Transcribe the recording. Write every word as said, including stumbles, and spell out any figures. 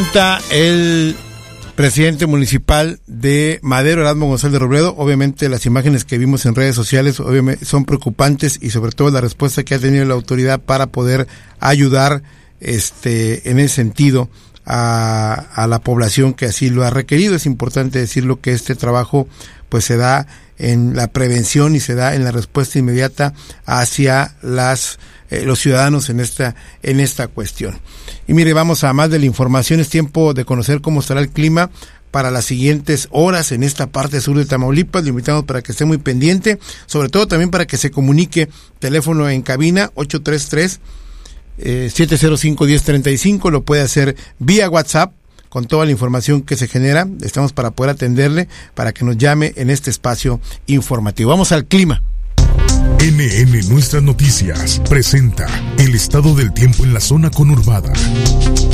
El presidente municipal de Madero, Erasmo González de Robledo. Obviamente las imágenes que vimos en redes sociales obviamente son preocupantes, y sobre todo la respuesta que ha tenido la autoridad para poder ayudar este en ese sentido a, a la población que así lo ha requerido. Es importante decirlo que este trabajo pues se da en la prevención y se da en la respuesta inmediata hacia las eh, los ciudadanos en esta en esta cuestión. Y mire, vamos a más de la información. Es tiempo de conocer cómo estará el clima para las siguientes horas en esta parte sur de Tamaulipas. Le invitamos para que esté muy pendiente, sobre todo también para que se comunique. Teléfono en cabina ocho tres tres, siete cero cinco, uno cero tres cinco. Lo puede hacer vía WhatsApp con toda la información que se genera. Estamos para poder atenderle, para que nos llame en este espacio informativo. Vamos al clima. N N Nuestras Noticias presenta el estado del tiempo en la zona conurbada.